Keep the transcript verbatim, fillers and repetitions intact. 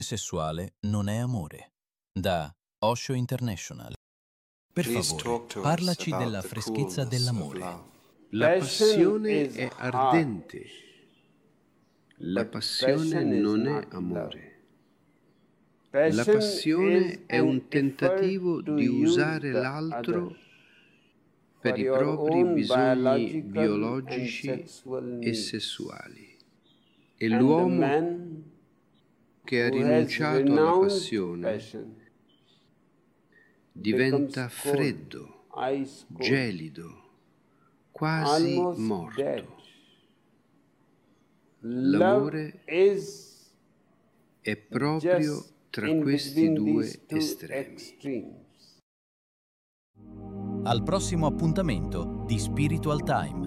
Sessuale non è amore. Da Osho International. Per favore, parlaci della freschezza dell'amore. La passione è ardente. La passione non è amore. La passione è un tentativo di usare l'altro per i propri bisogni biologici e sessuali. E l'uomo che ha rinunciato alla passione diventa freddo, gelido, quasi morto. L'amore è proprio tra questi due estremi. Al prossimo appuntamento di Spiritual Time.